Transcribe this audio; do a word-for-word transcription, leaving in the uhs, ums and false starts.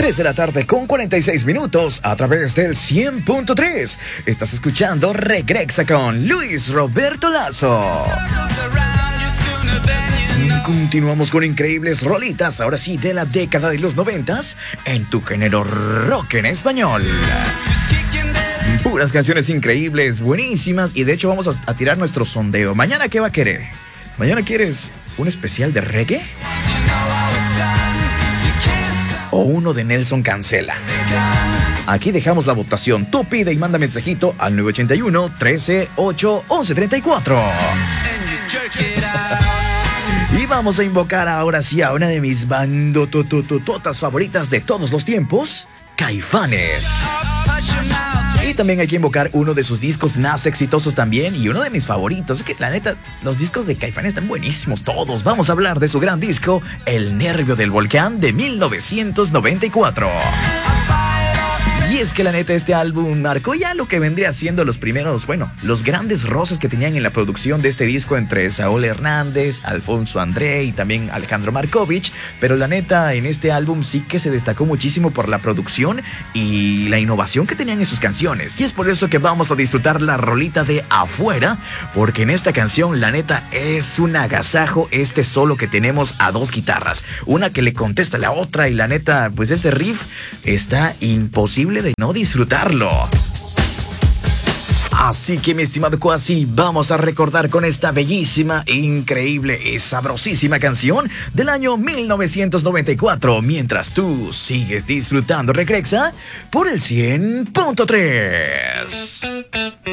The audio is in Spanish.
tres de la tarde con cuarenta y seis minutos a través del cien punto tres. Estás escuchando Regrexa con Luis Roberto Lazo. Continuamos con increíbles rolitas, ahora sí, de la década de los noventas, en tu género rock en español. Puras canciones increíbles, buenísimas, y de hecho vamos a, a tirar nuestro sondeo. ¿Mañana qué va a querer? ¿Mañana quieres un especial de reggae? ¿O uno de Nelson Cancela? Aquí dejamos la votación. Tú pide y manda mensajito al nueve ochenta y uno, trece, ocho, once, treinta y cuatro. Y vamos a invocar ahora sí a una de mis bandototototas favoritas de todos los tiempos, Caifanes. Y también hay que invocar uno de sus discos más exitosos también, y uno de mis favoritos. Es que la neta, los discos de Caifanes están buenísimos todos. Vamos a hablar de su gran disco, El Nervio del Volcán, de mil novecientos noventa y cuatro. Y es que la neta, este álbum marcó ya lo que vendría siendo los primeros, bueno, los grandes roces que tenían en la producción de este disco entre Saúl Hernández, Alfonso André y también Alejandro Markovich. Pero la neta, en este álbum sí que se destacó muchísimo por la producción y la innovación que tenían en sus canciones. Y es por eso que vamos a disfrutar la rolita de Afuera, porque en esta canción, la neta, es un agasajo este solo que tenemos a dos guitarras. Una que le contesta a la otra, y la neta, pues este riff está imposible de no disfrutarlo. Así que, mi estimado Cuasi, vamos a recordar con esta bellísima, increíble y sabrosísima canción del año mil novecientos noventa y cuatro, mientras tú sigues disfrutando Regrexa por el cien punto tres.